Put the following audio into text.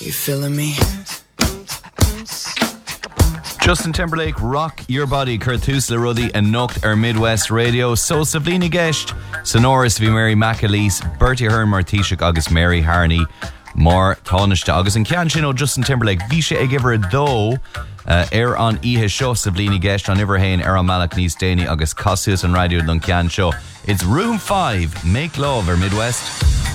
You feeling me? Justin Timberlake, Rock Your Body, Curthus Le Ruddy and Nocht Midwest Radio. So Savlini Guest, Sonoris V Mary McAleese, Bertie Hearn Martishik August Mary Harney, More Taunishta August and Cianchino Justin Timberlake, Visha Egiver Do, Air on Ihe Show, Savlini Guest, on Iverhain, Air on Malak Nis Dani, August Cossius and Radio Duncan Show. It's Room 5, Make Love or Midwest.